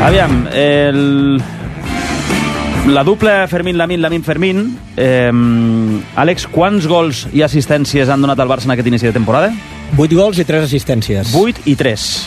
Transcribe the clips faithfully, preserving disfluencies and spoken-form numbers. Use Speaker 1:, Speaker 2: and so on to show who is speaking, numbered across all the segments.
Speaker 1: Aviam, el... la dupla Fermín-Lamine, Lamine-Fermín. Eh, Àlex, quants gols i assistències han donat al Barça en aquest inici de temporada?
Speaker 2: vuit gols i tres assistències.
Speaker 1: vuit i tres.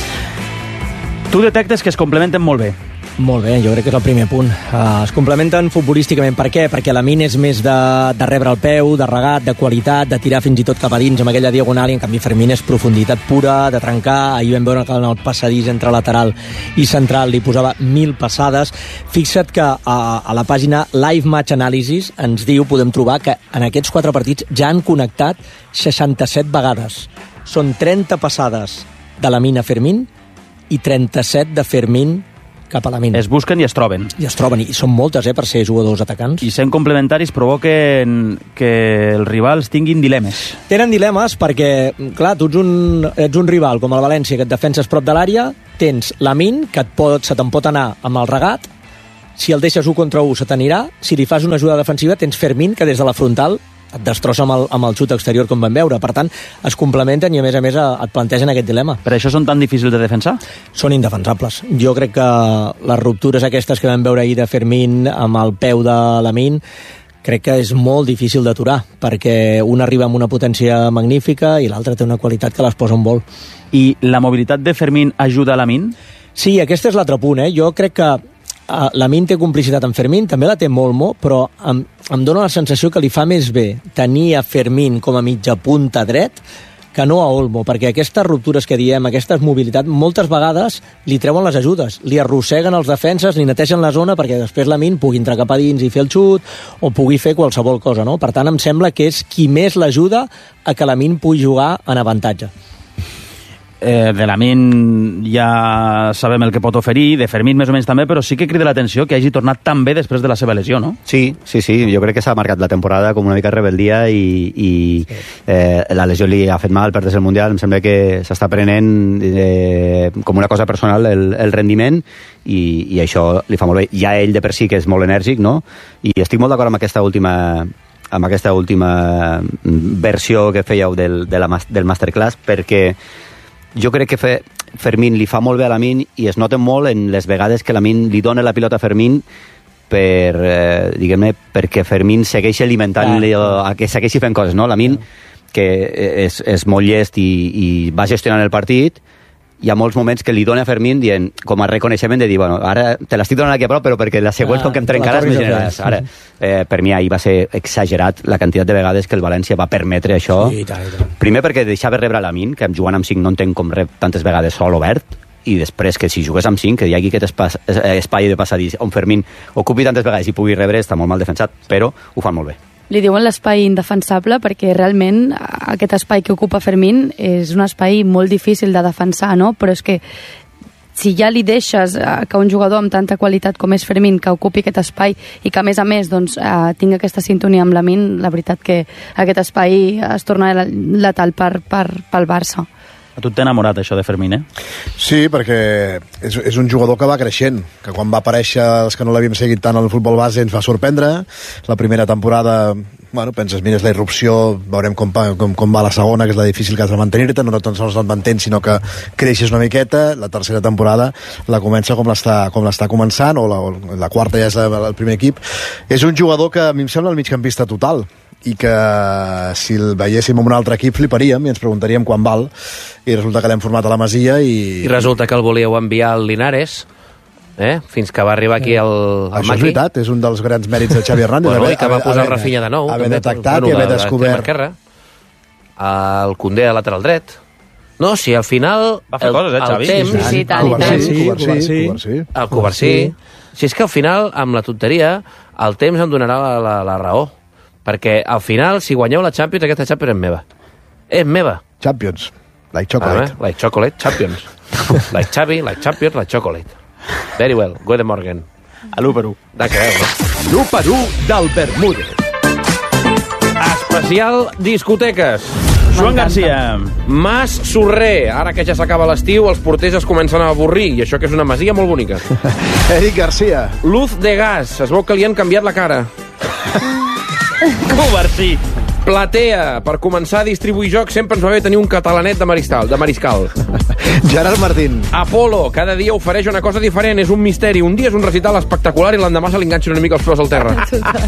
Speaker 1: Tu detectes que es complementen molt bé.
Speaker 2: Molt bé, jo crec que és el primer punt. Uh, es complementen futbolísticament. Per què? Perquè Lamine és més de, de rebre el peu, de regat, de qualitat, de tirar fins i tot cap a dins amb aquella diagonal, i en canvi Fermín és profunditat pura, de trencar. Ahir vam veure que en el passadís entre lateral i central li posava mil passades. Fixa't que a, a la pàgina Live Match Analysis ens diu, podem trobar, que en aquests quatre partits ja han connectat seixanta-set vegades. Són trenta passades de Lamine a Fermín i trenta-set de Fermín cap a Lamine.
Speaker 1: Es busquen i es troben.
Speaker 2: I es troben, i són moltes, eh, per ser jugadors atacants.
Speaker 1: I sent complementaris provoquen que els rivals tinguin dilemes.
Speaker 2: Tenen dilemes perquè, clar, tu ets un, ets un rival com el València, que et defenses prop de l'àrea, tens Lamine, que et pot, se te'n pot anar amb el regat, si el deixes un contra un se t'anirà, si li fas una ajuda defensiva tens Fermín, que des de la frontal et destrossa amb el, amb el xut exterior, com vam veure. Per tant, es complementen i, a més a més, et plantegen aquest dilema.
Speaker 1: Per això són tan difícils de defensar?
Speaker 2: Són indefensables. Jo crec que les ruptures aquestes que vam veure ahir de Fermín amb el peu de Lamine, crec que és molt difícil d'aturar, perquè un arriba amb una potència magnífica i l'altre té una qualitat que les posa en vol.
Speaker 1: I la mobilitat de Fermín ajuda a Lamine?
Speaker 2: Sí, aquest és l'altre punt, eh? Jo crec que Uh, Lamine té complicitat amb Fermín, també la té molt, molt, però em, em dóna la sensació que li fa més bé tenir a Fermín com a mitja punta dret que no a Olmo, perquè aquestes ruptures que diem, aquestes mobilitats, moltes vegades li treuen les ajudes, li arrosseguen els defenses, li netegen la zona perquè després Lamine pugui entrar cap a dins i fer el xut o pugui fer qualsevol cosa, no? Per tant, em sembla que és qui més l'ajuda a que Lamine pugui jugar en avantatge.
Speaker 1: Eh, de Lamine ja sabem el que pot oferir, de Fermín més o menys també, però sí que crida l'atenció que hagi tornat tan bé després de la seva lesió, no?
Speaker 3: Sí, sí, sí, jo crec que s'ha marcat la temporada com una mica rebel·lia i, i eh, la lesió li ha fet mal, perdre's el Mundial, em sembla que s'està prenent eh, com una cosa personal el, el rendiment i, i això li fa molt bé. Ja ell de per si que és molt enèrgic, no? I estic molt d'acord amb aquesta última amb aquesta última versió que fèieu del, de la, del masterclass, perquè jo crec que fe, Fermín li fa molt bé a Lamine i es nota molt en les vegades que Lamine li dona la pilota a Fermín per, eh, diguem-ne, perquè Fermín segueix alimentant-li a que segueixi fent coses, no? Lamine, que és, és molt llest i, i va gestionant el partit, hi ha molts moments que li dona a Fermín dient, com a reconeixement de dir, bueno, ara te l'estic donant aquí a prop, però perquè les següents, ah, com que em trencaràs, més generals. Ara, eh, per mi ahir va ser exagerat la quantitat de vegades que el València va permetre això.
Speaker 2: Sí, tant, tant.
Speaker 3: Primer perquè deixava rebre Lamine, que jugant amb cinc no entenc com rep tantes vegades sol obert, i després que si jugués amb cinc, que hi hagi aquest espai, espai de passadís on Fermín ocupi tantes vegades i pugui rebre, està molt mal defensat, però ho fan molt bé.
Speaker 4: Li diuen l'espai indefensable perquè realment aquest espai que ocupa Fermín és un espai molt difícil de defensar, no? Però és que si ja li deixes que un jugador amb tanta qualitat com és Fermín, que ocupi aquest espai i que a més a més doncs, eh, tingui aquesta sintonia amb Lamine, la veritat que aquest espai es torna letal per, per, pel Barça.
Speaker 1: A tu t'ha enamorat això de Fermín, eh?
Speaker 5: Sí, perquè és, és un jugador que va creixent, que quan va aparèixer els que no l'havíem seguit tant al futbol base ens va sorprendre. La primera temporada, bueno, penses, mira, és la irrupció, veurem com, com, com va la segona, que és la difícil que has de mantenir-te, no tan sols no et mantens, sinó que creixes una miqueta. La tercera temporada la comença com l'està com l'està començant, o la, o la quarta ja és el, el primer equip. És un jugador que a mi em sembla el migcampista total, i que si el veiéssim en un altre equip fliparíem i ens preguntaríem quan val, i resulta que l'hem format a la Masia i...
Speaker 6: I resulta que el volíeu enviar al Linares, eh? Fins que va arribar aquí el, el
Speaker 5: Això
Speaker 6: Maqui.
Speaker 5: és veritat, és un dels grans mèrits de Xavi Hernández.
Speaker 6: Bueno,
Speaker 5: haver,
Speaker 6: i que va
Speaker 5: haver,
Speaker 6: posar
Speaker 5: haver,
Speaker 6: Rafinha de nou.
Speaker 5: haver
Speaker 6: també,
Speaker 5: detectat
Speaker 6: bueno,
Speaker 5: i haver
Speaker 6: de,
Speaker 5: descobert
Speaker 6: de el Koundé a lateral dret. No, si al final...
Speaker 1: Va fer
Speaker 6: el,
Speaker 1: coses, eh, Xavi?
Speaker 6: El temps,
Speaker 4: Sí, sí, tant, i tant.
Speaker 5: Covarsí, Covarsí, Covarsí.
Speaker 6: el Covarsí. Si és que al final, amb la tonteria, el temps em donarà la, la, la raó. Perquè al final, si guanyeu la Champions, aquesta Champions és meva. És meva.
Speaker 5: Champions, like chocolate.
Speaker 6: Ah, like chocolate, Champions. Like Xavi, like Champions, like chocolate. Very well, Gode Morgan.
Speaker 1: A l'u per u.
Speaker 6: De què veu, no?
Speaker 7: l'u per u del Bermúdez.
Speaker 6: Especial discoteques.
Speaker 1: Joan Garcia.
Speaker 6: Mas Sorrer. Ara que ja s'acaba l'estiu, els porters es comencen a avorrir, i això que és una masia molt bonica.
Speaker 5: Eric Garcia.
Speaker 6: Luz de gas. Es veu que li han canviat la cara.
Speaker 1: Covarsí.
Speaker 6: Platea, per començar a distribuir jocs sempre ens va bé tenir un catalanet de mariscal. De mariscal.
Speaker 5: Gerard Martín.
Speaker 6: Apolo, cada dia ofereix una cosa diferent, és un misteri. Un dia és un recital espectacular i l'endemà se li enganxen una mica els peus al terra.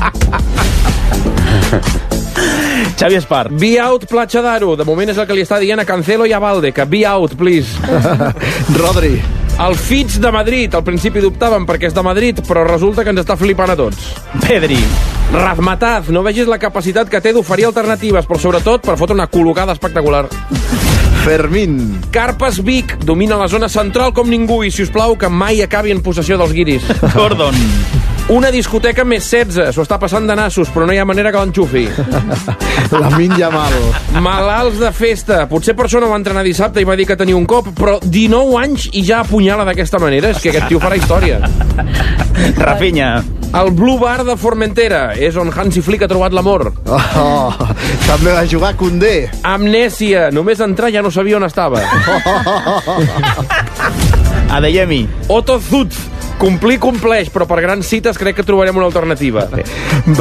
Speaker 1: Xavi Espart.
Speaker 6: Be out, Platja d'Aro. De moment és el que li està dient a Cancelo i a Valde, que be out, please.
Speaker 5: Rodri.
Speaker 6: El Fitch de Madrid. Al principi dubtàvem perquè és de Madrid, però resulta que ens està flipant a tots.
Speaker 1: Pedri.
Speaker 6: Razmataz. No vegis la capacitat que té d'oferir alternatives, però sobretot per fotre una col·locada espectacular.
Speaker 5: Fermín.
Speaker 6: Carpes Vic. Domina la zona central com ningú i, si us plau, que mai acabi en possessió dels guiris.
Speaker 1: Gordon.
Speaker 6: Una discoteca més setze. S'ho està passant de nassos, però no hi ha manera que l'enxufi.
Speaker 5: Lamin Yamal.
Speaker 6: Malalts de festa. Potser per això no va entrenar dissabte i va dir que tenia un cop, però dinou anys i ja apunyala d'aquesta manera. És que aquest tio farà història.
Speaker 1: Rafinha.
Speaker 6: El Blue Bar de Formentera és on Hansi Flick ha trobat l'amor.
Speaker 5: Oh, també va jugar Koundé.
Speaker 6: Amnèsia. Només entrar ja no sabia on estava.
Speaker 1: Adeyemi.
Speaker 6: Otto Zut. Complir compleix, però per grans cites crec que trobarem una alternativa.